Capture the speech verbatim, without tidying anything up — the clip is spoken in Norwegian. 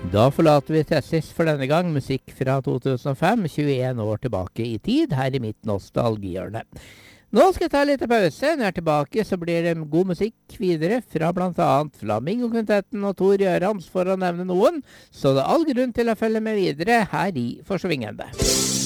Da forlater vi Tessis for denne gang, musikk fra to tusen og fem, tjueen år tilbake i tid, her i mitt nostalgihjørne. Nå skal jeg ta litt pause. Når jeg er tilbake, så blir det god musikk videre fra blant annet Flamingo-kvintetten og Tor Gjørans, for å nevne noen. Så det er all grunn til å følge med videre her i Forsvingende.